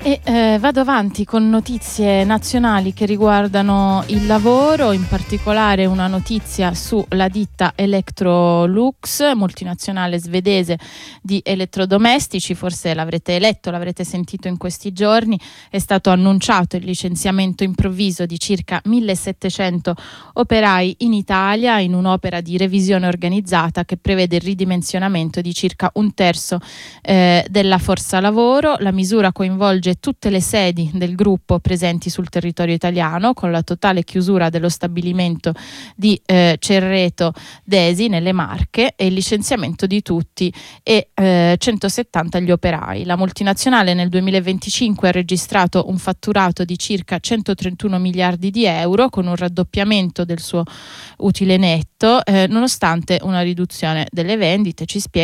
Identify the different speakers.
Speaker 1: Vado avanti con notizie nazionali che riguardano il lavoro, in particolare una notizia sulla ditta Electrolux, multinazionale svedese di elettrodomestici. Forse l'avrete letto, l'avrete sentito in questi giorni. È stato annunciato il licenziamento improvviso di circa 1700 operai in Italia in un'opera di revisione organizzata che prevede il ridimensionamento di circa un terzo della forza lavoro. La misura coinvolge tutte le sedi del gruppo presenti sul territorio italiano, con la totale chiusura dello stabilimento di Cerreto Desi nelle Marche e il licenziamento di tutti e 170 gli operai. La multinazionale nel 2025 ha registrato un fatturato di circa 131 miliardi di euro, con un raddoppiamento del suo utile netto, nonostante una riduzione delle vendite, ci spiega